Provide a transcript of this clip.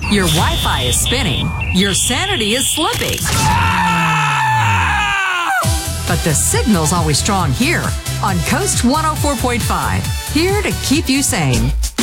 Your Wi-Fi is spinning. Your sanity is slipping. But the signal's always strong here on Coast 104.5. Here to keep you sane.